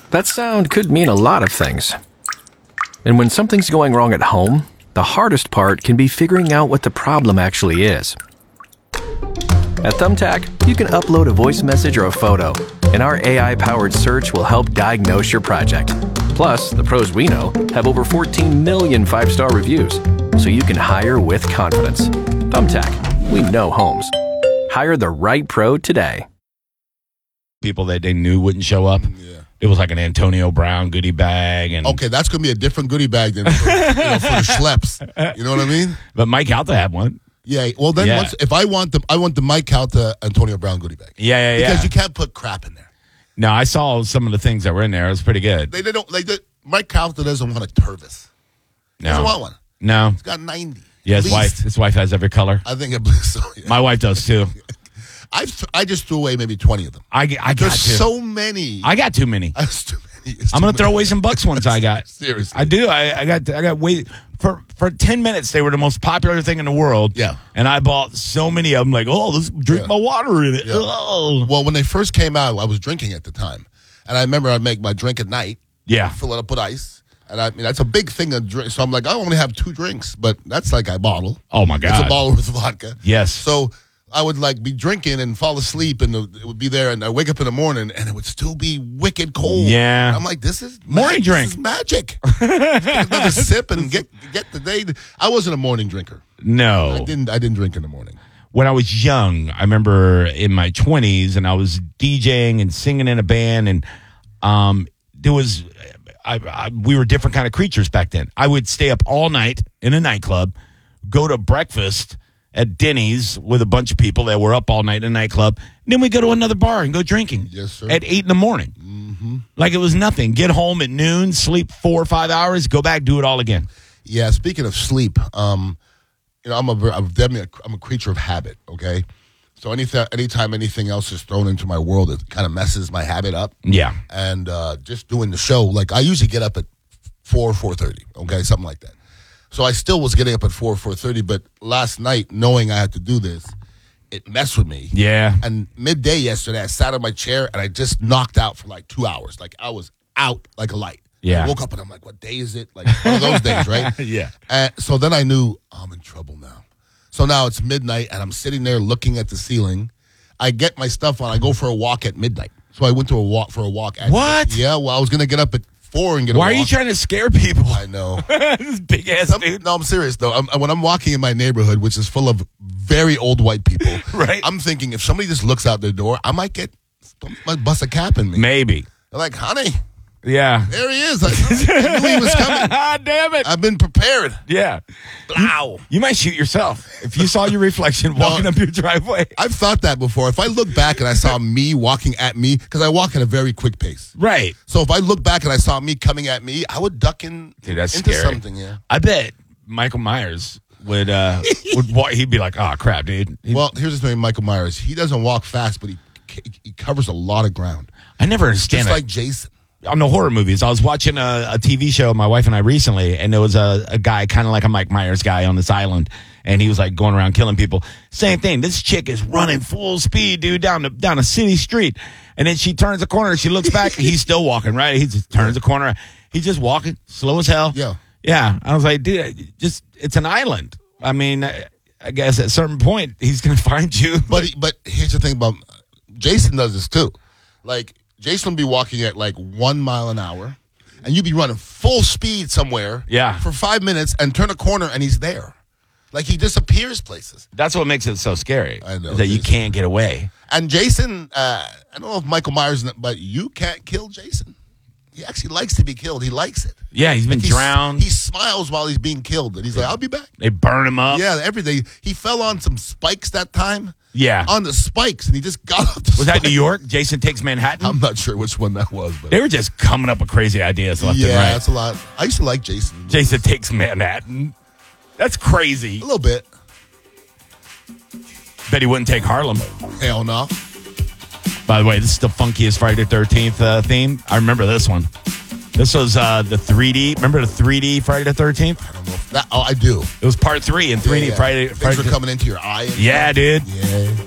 That sound could mean a lot of things. And when something's going wrong at home, the hardest part can be figuring out what the problem actually is. At Thumbtack, you can upload a voice message or a photo, and our AI-powered search will help diagnose your project. Plus, the pros we know have over 14 million 5-star reviews, so you can hire with confidence. Thumbtack, we know homes. Hire the right pro today. People that they knew wouldn't show up. Yeah. It was like an Antonio Brown goodie bag. And Okay, that's going to be a different goodie bag than for the schleps. You know what I mean? But Mike Alta had one. Yeah. Well, then if I want the Mike Calta Antonio Brown goodie bag. Yeah. Because you can't put crap in there. No, I saw some of the things that were in there. It was pretty good. They don't like Mike Calta doesn't want a Tervis. He doesn't want one. No. He's got 90. Yeah, his wife has every color. I think it so. Yeah. My wife does too. I just threw away maybe 20 of them. There's so many. I got too many. That's too many. I'm gonna throw away some Bucks ones I got. Seriously, I do. I got way for 10 minutes. They were the most popular thing in the world. Yeah, and I bought so many of them. Like, oh, let's drink my water in it. Yeah. Oh. Well, when they first came out, I was drinking at the time, and I remember I'd make my drink at night. Yeah, fill it up with ice. And I mean, that's a big thing to drink. So I'm like, I only have 2 drinks, but that's like a bottle. Oh, my God. It's a bottle with vodka. Yes. So I would like be drinking and fall asleep, and it would be there, and I wake up in the morning, and it would still be wicked cold. Yeah. I'm like, this is morning drink. This is magic. Take another sip and get the day. I wasn't a morning drinker. No. I didn't drink in the morning. When I was young, I remember in my 20s, and I was DJing and singing in a band, and there was... we were different kind of creatures back then. I would stay up all night in a nightclub, go to breakfast at Denny's with a bunch of people that were up all night in a nightclub. And then we go to another bar and go drinking. Yes, sir. At 8 in the morning. Mm-hmm. Like it was nothing. Get home at noon, sleep 4 or 5 hours, go back, do it all again. Yeah. Speaking of sleep, I'm a creature of habit. Okay. So anytime anything else is thrown into my world, it kind of messes my habit up. Yeah. And just doing the show, like I usually get up at 4:30, okay, something like that. So I still was getting up at 4:30, but last night, knowing I had to do this, it messed with me. Yeah. And midday yesterday, I sat on my chair and I just knocked out for like 2 hours. Like I was out like a light. Yeah. I woke up and I'm like, what day is it? Like one of those days, right? Yeah. And so then I knew I'm in trouble now. So now it's midnight, and I'm sitting there looking at the ceiling. I get my stuff on. I go for a walk at midnight. So I went for a walk. At what? Yeah, well, I was going to get up at 4 and get a walk. Why are you trying to scare people? I know. This big-ass dude. No, I'm serious, though. When I'm walking in my neighborhood, which is full of very old white people, right? I'm thinking if somebody just looks out their door, I might bust a cap in me. Maybe. They're like, honey. Yeah. There he is. I knew he was coming. Damn it. I've been prepared. Yeah. Blow. You might shoot yourself if you saw your reflection walking up your driveway. I've thought that before. If I look back and I saw me walking at me, because I walk at a very quick pace. Right. So if I look back and I saw me coming at me, I would duck into scary. something, yeah. I bet Michael Myers would walk, he'd be like, oh, crap, dude. Well, here's the thing, Michael Myers. He doesn't walk fast, but he covers a lot of ground. I never understand Just it. like Jason. On the horror movies, I was watching a TV show, my wife and I recently, and there was a guy, kind of like a Mike Myers guy on this island, and he was like going around killing people. Same thing. This chick is running full speed, dude, down a city street, and then she turns a corner, she looks back, and he's still walking, right? He just turns a corner. He's just walking, slow as hell. Yeah. Yeah. I was like, dude, it's an island. I mean, I guess at a certain point, he's going to find you. But here's the thing about Jason does this too. Like, Jason will be walking at like 1 mile an hour, and you'd be running full speed somewhere for 5 minutes and turn a corner, and he's there. Like, he disappears places. That's what makes it so scary. I know. That you can't get away. And Jason, I don't know if Michael Myers, but you can't kill Jason. He actually likes to be killed. He likes it. Yeah, he's been drowned. He smiles while he's being killed, and he's like, I'll be back. They burn him up. Yeah, every day. He fell on some spikes that time. Yeah. On the spikes, and he just got up the Was that New York? Jason Takes Manhattan? I'm not sure which one that was. But they were just coming up with crazy ideas left and right. Yeah, that's a lot. I used to like Jason. Jason Takes Manhattan. That's crazy. A little bit. Bet he wouldn't take Harlem. Hell no. By the way, this is the funkiest Friday the 13th theme. I remember this one. This was the 3D. Remember the 3D Friday the 13th? I don't know. I do. It was part 3 in 3D Yeah. Friday. Things were coming into your eye. Yeah, dude. Yeah.